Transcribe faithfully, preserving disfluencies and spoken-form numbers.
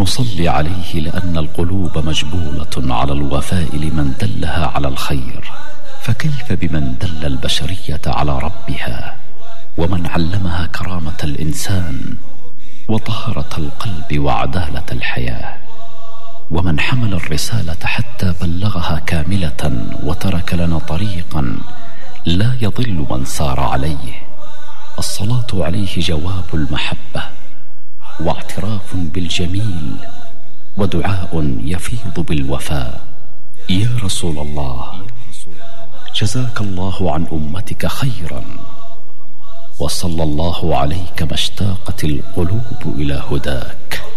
نصلي عليه لأن القلوب مجبولة على الوفاء لمن دلها على الخير، فكيف بمن دل البشرية على ربها ومن علمها كرامة الإنسان وطهارة القلب وعدالة الحياة، ومن حمل الرسالة حتى بلغها كاملة وترك لنا طريقا لا يضل من سار عليه. الصلاة عليه جواب المحبة واعتراف بالجميل ودعاء يفيض بالوفاء. يا رسول الله، جزاك الله عن أمتك خيرا، وصلى الله عليك ما اشتاقت القلوب إلى هداك.